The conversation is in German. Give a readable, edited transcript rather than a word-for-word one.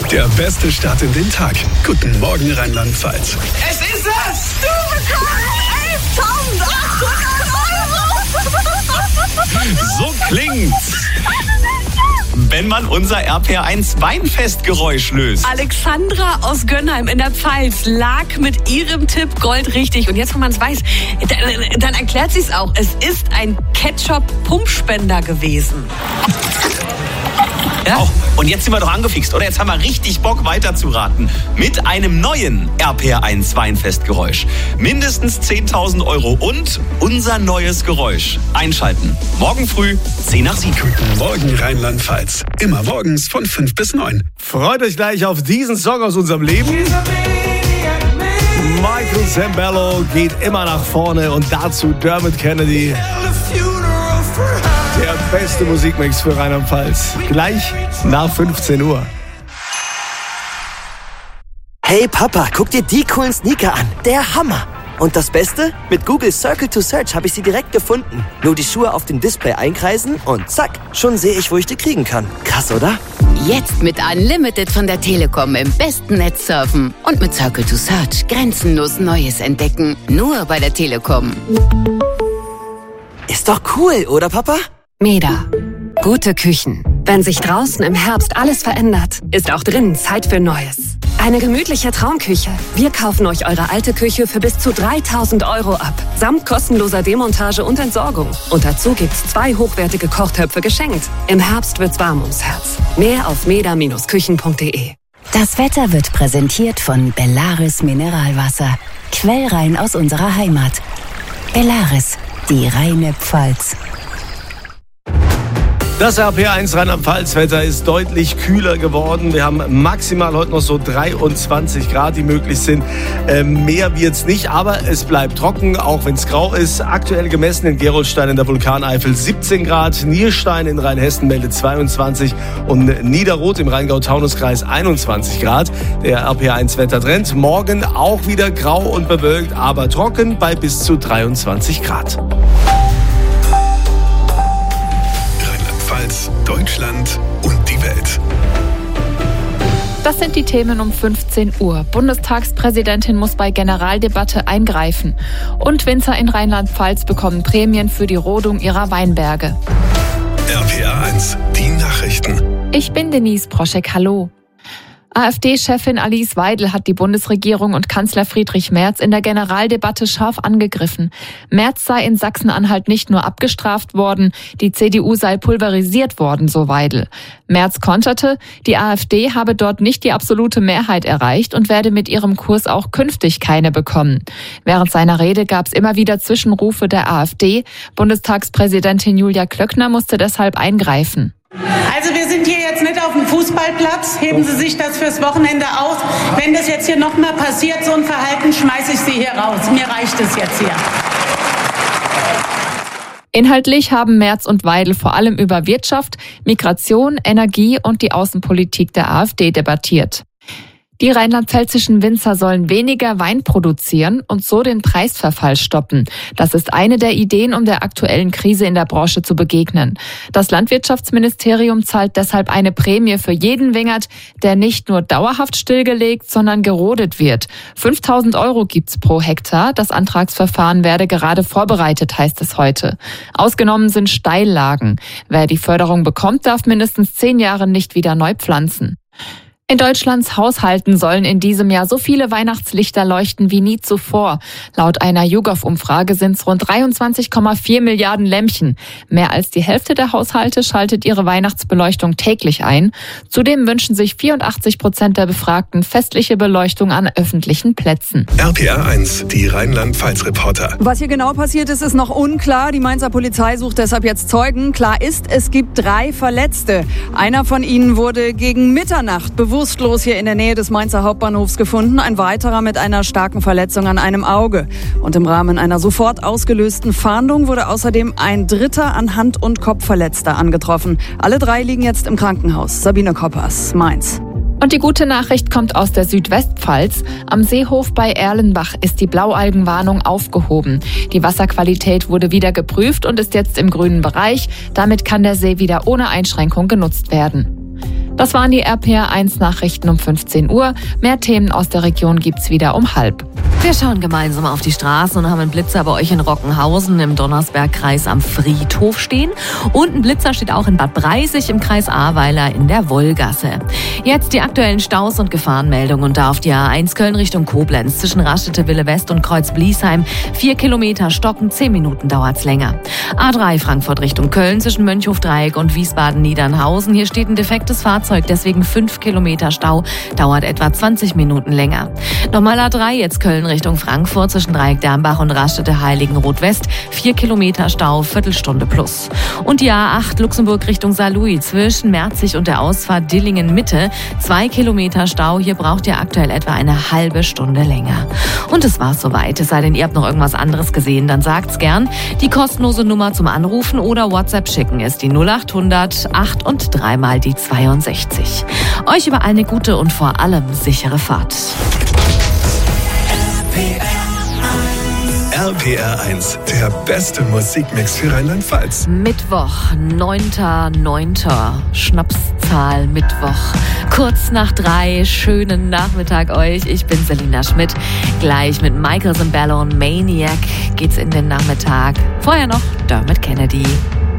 Der beste Start in den Tag. Guten Morgen, Rheinland-Pfalz. Es ist es! Du bekommst 11.800 €! So klingt's, wenn man unser RPR1 Weinfestgeräusch löst. Alexandra aus Gönnheim in der Pfalz lag mit ihrem Tipp Gold richtig. Und jetzt, wo man es weiß, dann erklärt sie es auch. Es ist ein Ketchup-Pumpspender gewesen. Ja? Oh, und jetzt sind wir doch angefixt, oder? Jetzt haben wir richtig Bock weiterzuraten. Mit einem neuen RPR1 Weinfestgeräusch. Mindestens 10.000 € und unser neues Geräusch. Einschalten. Morgen früh, 10 nach 7. Guten Morgen, Rheinland-Pfalz. Immer morgens von 5 bis 9. Freut euch gleich auf diesen Song aus unserem Leben. Michael Zambello geht immer nach vorne und dazu Dermot Kennedy. Der beste Musikmix für Rheinland-Pfalz. Gleich nach 15 Uhr. Hey Papa, guck dir die coolen Sneaker an. Der Hammer. Und das Beste? Mit Google Circle to Search habe ich sie direkt gefunden. Nur die Schuhe auf dem Display einkreisen und zack, schon sehe ich, wo ich die kriegen kann. Krass, oder? Jetzt mit Unlimited von der Telekom im besten Netz surfen. Und mit Circle to Search grenzenlos Neues entdecken. Nur bei der Telekom. Ist doch cool, oder Papa? Meda. Gute Küchen. Wenn sich draußen im Herbst alles verändert, ist auch drinnen Zeit für Neues. Eine gemütliche Traumküche. Wir kaufen euch eure alte Küche für bis zu 3.000 € ab. Samt kostenloser Demontage und Entsorgung. Und dazu gibt's 2 hochwertige Kochtöpfe geschenkt. Im Herbst wird's warm ums Herz. Mehr auf meda-küchen.de. Das Wetter wird präsentiert von Bellaris Mineralwasser. Quellrein aus unserer Heimat. Bellaris, die reine Pfalz. Das RPR1 Rheinland-Pfalz-Wetter ist deutlich kühler geworden. Wir haben maximal heute noch so 23 Grad, die möglich sind. Mehr wird's nicht, aber es bleibt trocken, auch wenn es grau ist. Aktuell gemessen in Gerolstein in der Vulkaneifel 17 Grad, Nierstein in Rheinhessen meldet 22 und Niederroth im Rheingau-Taunus-Kreis 21 Grad. Der RPR1-Wettertrend morgen auch wieder grau und bewölkt, aber trocken bei bis zu 23 Grad. Deutschland und die Welt. Das sind die Themen um 15 Uhr. Bundestagspräsidentin muss bei Generaldebatte eingreifen. Und Winzer in Rheinland-Pfalz bekommen Prämien für die Rodung ihrer Weinberge. RPR1, die Nachrichten. Ich bin Denise Proschek, hallo. AfD-Chefin Alice Weidel hat die Bundesregierung und Kanzler Friedrich Merz in der Generaldebatte scharf angegriffen. Merz sei in Sachsen-Anhalt nicht nur abgestraft worden, die CDU sei pulverisiert worden, so Weidel. Merz konterte, die AfD habe dort nicht die absolute Mehrheit erreicht und werde mit ihrem Kurs auch künftig keine bekommen. Während seiner Rede gab es immer wieder Zwischenrufe der AfD. Bundestagspräsidentin Julia Klöckner musste deshalb eingreifen. Also wir sind hier jetzt nicht auf dem Fußballplatz. Heben Sie sich das fürs Wochenende aus. Wenn das jetzt hier nochmal passiert, so ein Verhalten, schmeiße ich Sie hier raus. Mir reicht es jetzt hier. Inhaltlich haben Merz und Weidel vor allem über Wirtschaft, Migration, Energie und die Außenpolitik der AfD debattiert. Die rheinland-pfälzischen Winzer sollen weniger Wein produzieren und so den Preisverfall stoppen. Das ist eine der Ideen, um der aktuellen Krise in der Branche zu begegnen. Das Landwirtschaftsministerium zahlt deshalb eine Prämie für jeden Wingert, der nicht nur dauerhaft stillgelegt, sondern gerodet wird. 5.000 € gibt's pro Hektar. Das Antragsverfahren werde gerade vorbereitet, heißt es heute. Ausgenommen sind Steillagen. Wer die Förderung bekommt, darf mindestens 10 Jahre nicht wieder neu pflanzen. In Deutschlands Haushalten sollen in diesem Jahr so viele Weihnachtslichter leuchten wie nie zuvor. Laut einer YouGov-Umfrage sind es rund 23,4 Milliarden Lämpchen. Mehr als die Hälfte der Haushalte schaltet ihre Weihnachtsbeleuchtung täglich ein. Zudem wünschen sich 84% der Befragten festliche Beleuchtung an öffentlichen Plätzen. RPR1, die Rheinland-Pfalz-Reporter. Was hier genau passiert ist, ist noch unklar. Die Mainzer Polizei sucht deshalb jetzt Zeugen. Klar ist, es gibt 3 Verletzte. Einer von ihnen wurde gegen Mitternacht bewusstlos hier in der Nähe des Mainzer Hauptbahnhofs gefunden. Ein weiterer mit einer starken Verletzung an einem Auge. Und im Rahmen einer sofort ausgelösten Fahndung wurde außerdem ein dritter an Hand- und Kopfverletzter angetroffen. Alle 3 liegen jetzt im Krankenhaus. Sabine Koppers, Mainz. Und die gute Nachricht kommt aus der Südwestpfalz. Am Seehof bei Erlenbach ist die Blaualgenwarnung aufgehoben. Die Wasserqualität wurde wieder geprüft und ist jetzt im grünen Bereich. Damit kann der See wieder ohne Einschränkung genutzt werden. Das waren die RPR1-Nachrichten um 15 Uhr. Mehr Themen aus der Region gibt's wieder um 12:30. Wir schauen gemeinsam auf die Straßen und haben einen Blitzer bei euch in Rockenhausen im Donnersbergkreis am Friedhof stehen. Und ein Blitzer steht auch in Bad Breisig im Kreis Ahrweiler in der Wollgasse. Jetzt die aktuellen Staus und Gefahrenmeldungen. Und da auf die A1 Köln Richtung Koblenz zwischen Raststätte Wille West und Kreuz Bliesheim 4 Kilometer stocken, 10 Minuten dauert's länger. A3 Frankfurt Richtung Köln zwischen Mönchhof-Dreieck und Wiesbaden-Niedernhausen. Hier steht ein defektes Fahrzeug, deswegen 5 Kilometer Stau, dauert etwa 20 Minuten länger. Nochmal A3 jetzt Köln Richtung Frankfurt zwischen Dreieck Dambach und Raststätte Heiligenroth West. 4 Kilometer Stau, Viertelstunde plus. Und die A8 Luxemburg Richtung Saarlouis zwischen Merzig und der Ausfahrt Dillingen Mitte. 2 Kilometer Stau, hier braucht ihr aktuell etwa eine halbe Stunde länger. Und es war's soweit. Es sei denn, ihr habt noch irgendwas anderes gesehen, dann sagt's gern. Die kostenlose Nummer zum Anrufen oder WhatsApp schicken ist die 0800 8 und 3 mal die 62. Euch überall eine gute und vor allem sichere Fahrt. RPR1, der beste Musikmix für Rheinland-Pfalz. Mittwoch, 9.9. Schnapszahl Mittwoch. Kurz nach 3, schönen Nachmittag euch. Ich bin Selina Schmidt. Gleich mit Michael Zambello und Maniac geht's in den Nachmittag. Vorher noch Dermot Kennedy.